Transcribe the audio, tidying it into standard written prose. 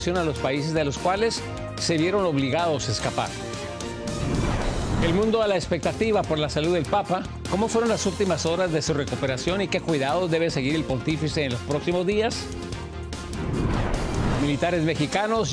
a los países de los cuales se vieron obligados a escapar. El mundo a la expectativa por la salud del Papa. ¿Cómo fueron las últimas horas de su recuperación y qué cuidados debe seguir el pontífice en los próximos días? Militares mexicanos